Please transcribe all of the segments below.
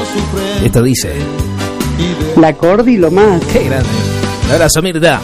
Esto dice: La Cordi lo más. qué grande. Un abrazo, Mirta.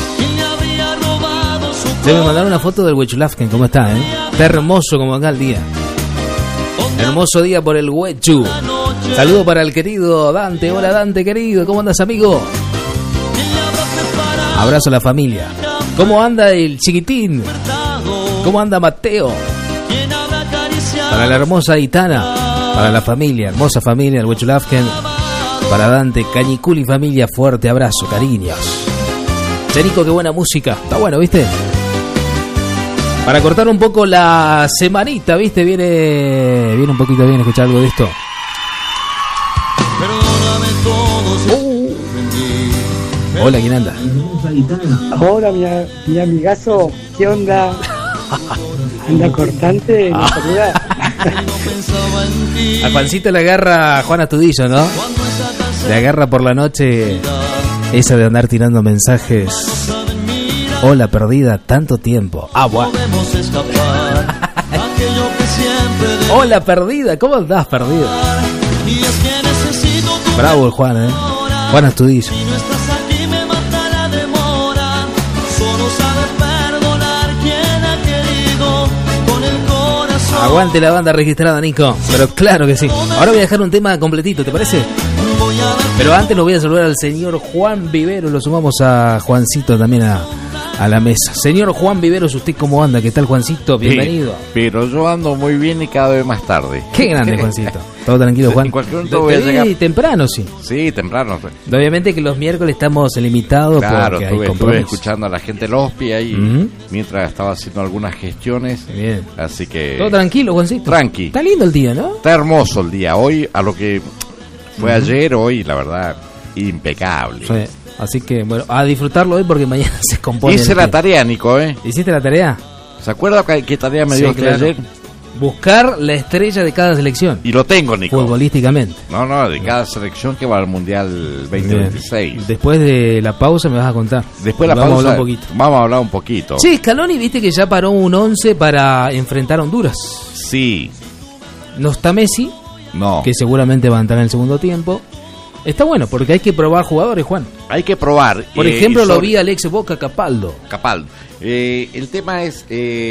Se me mandaron una foto del Huechulafken, ¿cómo está, Está hermoso como acá el día. Hermoso día por el Huechu. Saludo para el querido Dante. Hola, Dante, querido. ¿Cómo andas, amigo? Abrazo a la familia. ¿Cómo anda el chiquitín? ¿Cómo anda Mateo? Para la hermosa Itana. Para la familia, hermosa familia, el Huechulafken. Para Dante, Cañiculi familia, fuerte abrazo, cariños. Cherico, qué buena música. Está bueno, ¿viste? Para cortar un poco la semanita, ¿viste? Viene un poquito bien escuchar algo de esto. Hola, ¿quién anda? Hola, mi amigazo. ¿Qué onda? ¿Anda cortante? ¿No saluda? A Juancito le agarra Juan Astudillo, ¿no? Le agarra por la noche esa de andar tirando mensajes. Hola, perdida, tanto tiempo. Agua. Hola, perdida, ¿cómo andás, perdida? Bravo el Juan, Juan Astudillo. Aguante la banda registrada, Nico. Pero claro que sí. Ahora voy a dejar un tema completito, ¿te parece? Pero antes lo voy a saludar al señor Juan Vivero. Lo sumamos a Juancito también a la mesa. Señor Juan Viveros, ¿usted cómo anda? ¿Qué tal, Juancito? Bienvenido. Pero yo ando muy bien y cada vez más tarde. Qué grande, Juancito. ¿Todo tranquilo, Juan? En cualquier momento voy a llegar. Temprano, sí. Sí, temprano. Obviamente que los miércoles estamos limitados. Claro, porque estuve escuchando a la gente del Hospi ahí mientras estaba haciendo algunas gestiones. Bien. Así que... Todo tranquilo, Juancito. Tranqui. Está lindo el día, ¿no? Está hermoso el día. Hoy, a lo que fue ayer, hoy, la verdad, impecable. Sí. Así que, bueno, a disfrutarlo hoy porque mañana se compone. Hice la tarea, Nico, ¿Hiciste la tarea? ¿Se acuerda qué tarea me dio usted ayer? Buscar la estrella de cada selección. Y lo tengo, Nico. Futbolísticamente. No, de cada selección que va al Mundial 2026. Bien. Después de la pausa me vas a contar. Después de la pausa vamos a hablar un poquito. Sí, Scaloni, viste que ya paró un 11 para enfrentar a Honduras. Sí. No está Messi. No. Que seguramente va a entrar en el segundo tiempo. Está bueno, porque hay que probar jugadores, Juan. Hay que probar. Por ejemplo, lo vi al ex Boca Capaldo. El tema es...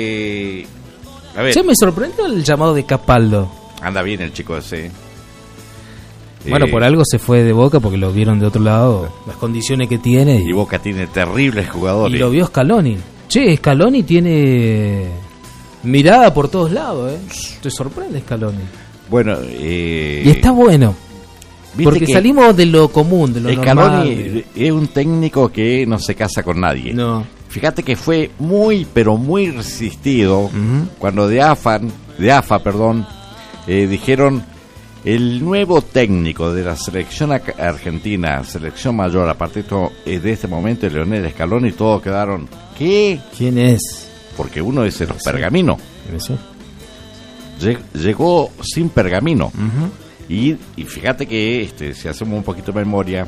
a ver. Sí, me sorprendió el llamado de Capaldo. Anda bien el chico ese. Bueno, por algo se fue de Boca, porque lo vieron de otro lado, las condiciones que tiene. Y Boca tiene terribles jugadores. Y lo vio Scaloni. Che, Scaloni tiene mirada por todos lados, Te sorprende Scaloni. Bueno, y está bueno. Porque salimos de lo común, de lo normal. Scaloni es un técnico que no se casa con nadie. No. Fíjate que fue muy, pero muy resistido cuando de AFA, dijeron el nuevo técnico de la selección argentina, selección mayor, a partir de este momento, Leonel Scaloni, todos quedaron, ¿qué? ¿Quién es? Porque uno es el pergamino. Sí. Llegó sin pergamino. Y fíjate que si hacemos un poquito de memoria,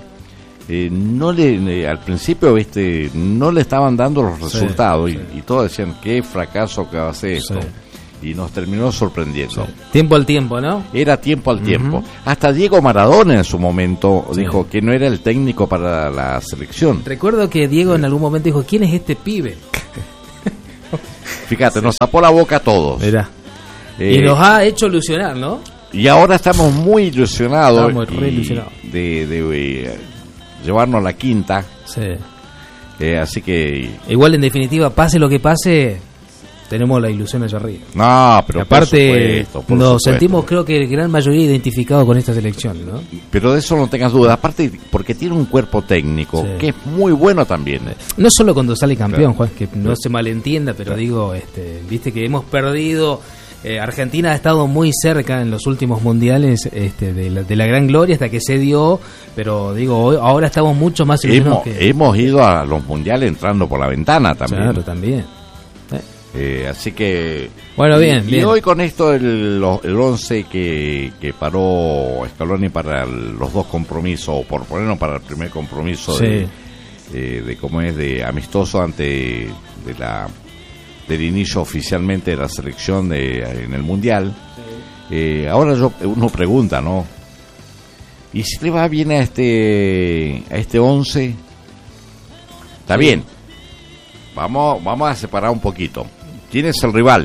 al principio no le estaban dando los resultados. Y todos decían qué fracaso que va a ser esto. Y nos terminó sorprendiendo. Tiempo al tiempo, ¿no? Era tiempo al tiempo. Hasta Diego Maradona en su momento dijo que no era el técnico para la selección. Recuerdo que Diego en algún momento dijo, ¿quién es este pibe? Fíjate, nos tapó la boca a todos. Mirá. Y nos ha hecho ilusionar, ¿no? Y ahora estamos muy ilusionados. Estamos re ilusionados. De llevarnos la quinta. Sí. Así que... Igual, en definitiva, pase lo que pase, tenemos la ilusión allá arriba. No, pero aparte nos sentimos, creo que gran mayoría identificados con esta selección, ¿no? Pero de eso no tengas duda. Aparte, porque tiene un cuerpo técnico que es muy bueno también. No solo cuando sale campeón, Juan, que no se malentienda, pero digo, viste que hemos perdido... Argentina ha estado muy cerca en los últimos mundiales de la gran gloria hasta que se dio, pero digo, ahora estamos mucho más ilusionados hemos ido a los mundiales entrando por la ventana también. Claro, también. Así que... Bueno, bien. Y hoy con esto el 11 que paró Scaloni para los dos compromisos, o por ponerlo para el primer compromiso de cómo es de amistoso antes del inicio oficialmente de la selección en el Mundial. Ahora uno pregunta, ¿no? Y si le va bien a este 11, está bien. Vamos a separar un poquito. ¿Quién es el rival?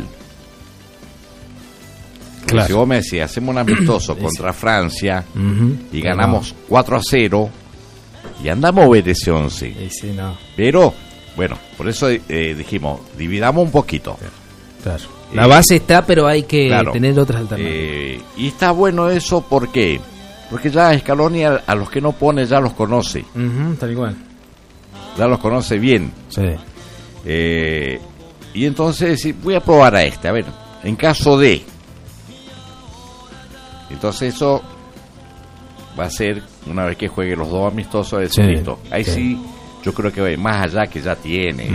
Claro. Si vos me decís, hacemos un amistoso contra Francia y ganamos 4-0 y andamos a ver ese 11. Sí, no. Pero, bueno, por eso dijimos, dividamos un poquito. Claro. La base está, pero hay que tener otras alternativas. Y está bueno eso, ¿por qué? Porque ya Scaloni a los que no pone ya los conoce. Tal igual. Ya los conoce bien. Sí. Y entonces voy a probar a a ver, en caso de. Entonces eso va a ser, una vez que juegue los dos amistosos, listo. Ahí sí, yo creo que más allá que ya tiene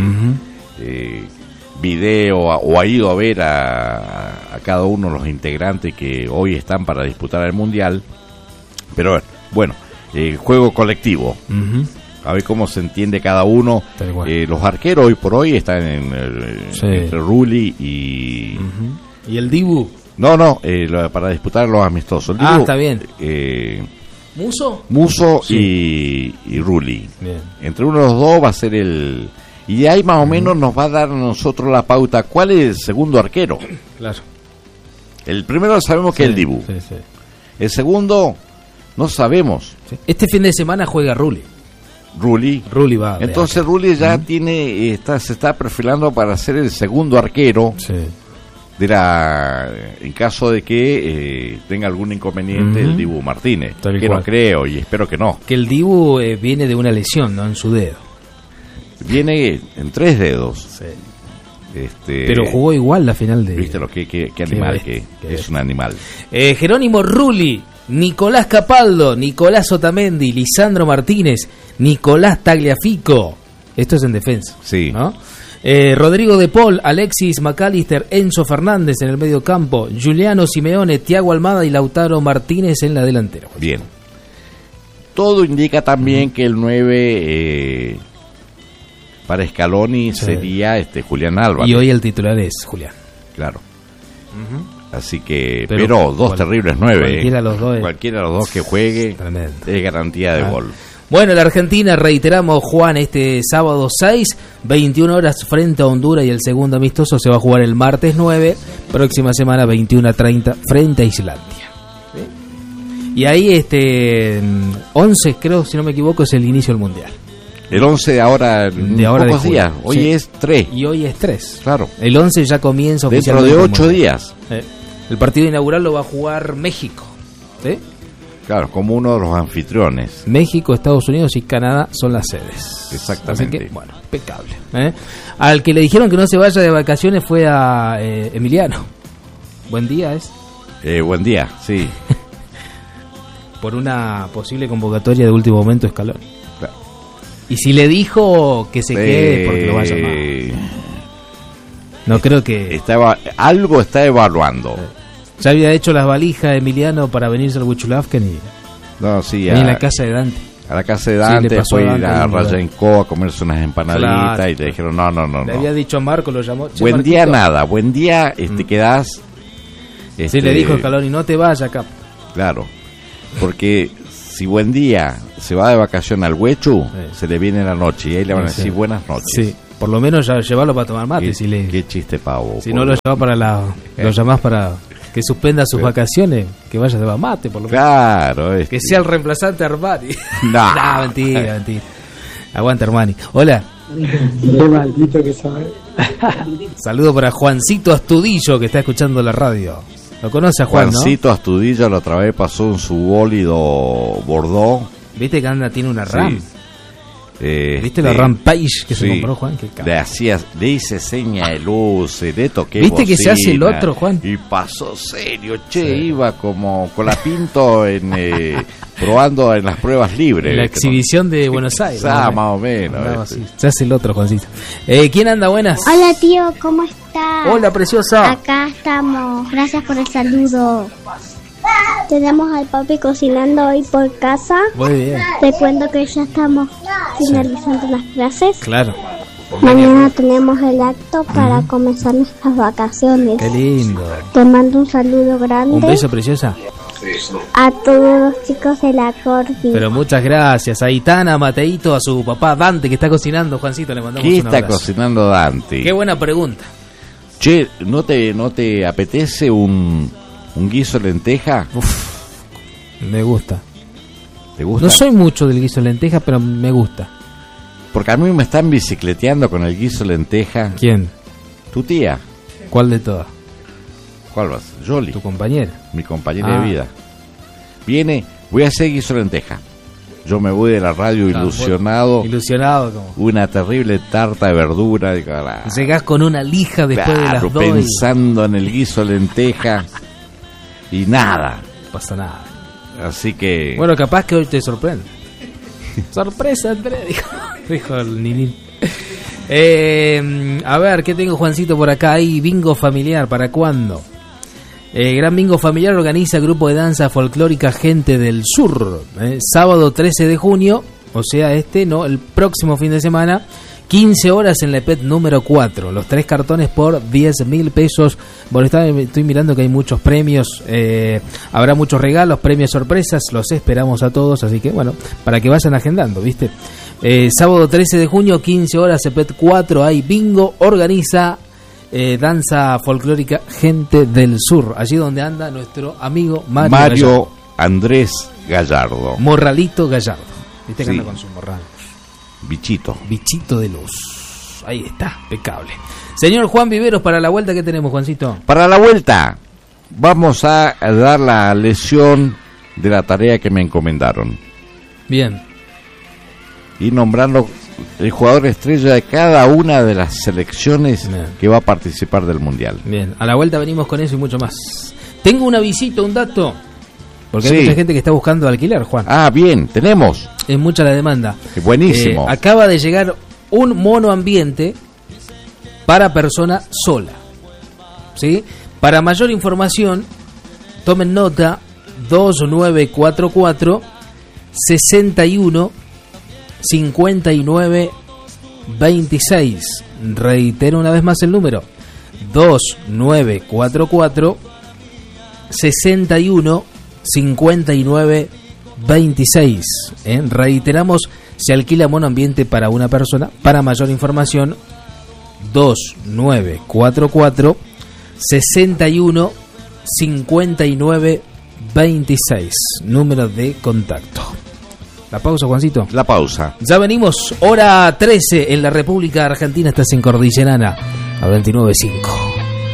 video o ha ido a ver a cada uno de los integrantes que hoy están para disputar el Mundial. Pero bueno, juego colectivo. A ver cómo se entiende cada uno. Los arqueros hoy por hoy están entre Rulli y... ¿Y el Dibu? No, para disputar los amistosos. El Dibu, está bien. Musso y Rulli. Bien. Entre uno de los dos va a ser el... Y ahí más o menos nos va a dar a nosotros la pauta. ¿Cuál es el segundo arquero? Claro. El primero sabemos que es el Dibu. Sí. El segundo no sabemos. Sí. Este fin de semana juega Rulli va. Entonces Rulli ya tiene se está perfilando para ser el segundo arquero. Sí. En caso de que tenga algún inconveniente el Dibu Martínez, que no creo y espero que no. Que el Dibu viene de una lesión, ¿no? En su dedo. Viene en 3 dedos. Sí. Pero jugó igual la final de... ¿Viste qué animal que es un animal? Jerónimo Rulli, Nicolás Capaldo, Nicolás Otamendi, Lisandro Martínez, Nicolás Tagliafico. Esto es en defensa. Sí. ¿No? Rodrigo De Paul, Alexis McAllister, Enzo Fernández en el medio campo, Giuliano Simeone, Thiago Almada y Lautaro Martínez en la delantera. Bien. Todo indica también que el 9 para Scaloni sería Julián Álvarez. Y hoy el titular es Julián. Claro. Así que, pero dos terribles 9. Cualquiera de los dos que juegue es garantía de gol. Bueno, la Argentina, reiteramos, Juan, este sábado 6, 21 horas frente a Honduras, y el segundo amistoso se va a jugar el martes 9, próxima semana 21:30 frente a Islandia. ¿Sí? Y ahí 11, creo, si no me equivoco, es el inicio del Mundial. El 11 de ahora pocos días, hoy es 3. Y hoy es 3. Claro. El 11 ya comienza dentro de 8 días. El partido inaugural lo va a jugar México. ¿Sí? Claro, como uno de los anfitriones. México, Estados Unidos y Canadá son las sedes. Exactamente. Así que, bueno, impecable. Al que le dijeron que no se vaya de vacaciones fue a Emiliano. Buen día, buen día, sí. Por una posible convocatoria de último momento Scaloni. Claro. Y si le dijo que se quede, porque lo va a llamar. No creo que... algo está evaluando. Ya había hecho las valijas Emiliano para venirse al Huichulafken y en la casa de Dante. A la casa de Dante, fue ir a Rayenco a comerse unas empanaditas y te dijeron no. Le había dicho a Marco, lo llamó. Buen Marquito. Día nada, buen día, quedás. Sí, le dijo Scaloni, no te vayas acá. Claro, porque si buen día se va de vacación al Huechu, se le viene la noche y ahí le van a decir buenas noches. Sí. Por lo menos llevarlo para tomar mate. Qué chiste pavo. Si no lo llevas lo llamás para que suspenda sus vacaciones, que vaya de mate, por lo menos. Claro. Que sea el reemplazante Armani. No. No, mentira. Aguanta Armani. Hola. Qué maldito que sabe. Saludo para Juancito Astudillo, que está escuchando la radio. ¿Lo conoce a Juan, Juancito, ¿no? Astudillo la otra vez pasó en su bólido Bordeaux. ¿Viste que anda tiene una RAM? Sí. ¿Viste la Rampage que se compró, Juan? Le hice seña de luz, le toqué ¿Viste bocina, que se hace el otro, Juan? Y pasó serio, iba como con la Pinto probando en las pruebas libres. La exhibición de Buenos Aires. Más o menos. Se hace el otro, Juancito. ¿Quién anda? Buenas. Hola, tío, ¿cómo estás? Hola, preciosa. Acá estamos, gracias por el saludo. Tenemos al papi cocinando hoy por casa. Muy bien. Te cuento que ya estamos finalizando las clases. Claro. Mañana tenemos el acto para comenzar nuestras vacaciones. Qué lindo. Te mando un saludo grande. Un beso, preciosa. a todos los chicos de la Corpi. Pero muchas gracias a Aitana, a Mateito, a su papá Dante que está cocinando. Juancito, le mandamos ¿Qué un está abrazo. cocinando Dante? Qué buena pregunta. Che, ¿no te apetece un guiso de lenteja? Me gusta. ¿Te gusta? No soy mucho del guiso de lenteja, pero me gusta. Porque a mí me están bicicleteando con el guiso de lenteja. ¿Quién? Tu tía. ¿Cuál de todas? ¿Cuál vas? Yoli, Tu compañera. mi compañera Ah. de vida. Viene, voy a hacer guiso de lenteja. Yo me voy de la radio ilusionado. Ilusionado como. Una terrible tarta de verdura. Digo, Llegás con una lija después de las 2 y pensando en el guiso de lenteja. Y nada. no pasa nada. Así que... Bueno, capaz que hoy te sorprende. Sorpresa, Andrés, dijo el Ninin. A ver, ¿qué tengo, Juancito, por acá? Hay bingo familiar, ¿para cuándo? Gran bingo familiar organiza grupo de danza folclórica Gente del Sur. Sábado 13 de junio, o sea, no, el próximo fin de semana, 15 horas en la EPET número 4. Los 3 cartones por 10.000 pesos. Bueno, estoy mirando que hay muchos premios. Habrá muchos regalos, premios sorpresas. Los esperamos a todos. Así que, bueno, para que vayan agendando, ¿viste? Sábado 13 de junio, 15 horas, EPET 4. Hay bingo. Organiza danza folclórica Gente del Sur. Allí donde anda nuestro amigo Mario Gallardo. Andrés Gallardo. Morralito Gallardo. ¿Viste que Sí. anda con su morral? Bichito. Bichito de luz. Ahí está, impecable. Señor Juan Viveros, para la vuelta, ¿qué tenemos, Juancito? Para la vuelta, vamos a dar la lesión de la tarea que me encomendaron. Bien. Y nombrarlo el jugador estrella de cada una de las selecciones Bien. que va a participar del Mundial. Bien, a la vuelta venimos con eso y mucho más. Tengo un avisito, un dato. Porque Sí. hay mucha gente que está buscando alquiler, Juan. Ah, bien, tenemos. Es mucha la demanda. Buenísimo. Acaba de llegar un monoambiente para persona sola. ¿Sí? Para mayor información, tomen nota: 2944 61 59 26. Reitero una vez más el número: 2944 61 59 26. Reiteramos, se alquila monoambiente para una persona. Para mayor información, 2944 61 59 26. Número de contacto. La pausa, Juancito. La pausa. Ya venimos, hora 13 en la República Argentina. Estás en Cordillerana a 29.5.